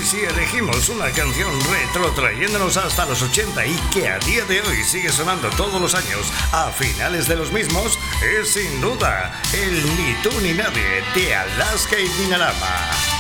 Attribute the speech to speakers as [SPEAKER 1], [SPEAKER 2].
[SPEAKER 1] si elegimos una canción retro trayéndonos hasta los 80 y que a día de hoy sigue sonando todos los años a finales de los mismos, es sin duda el Ni tú ni nadie de Alaska y Dinarama.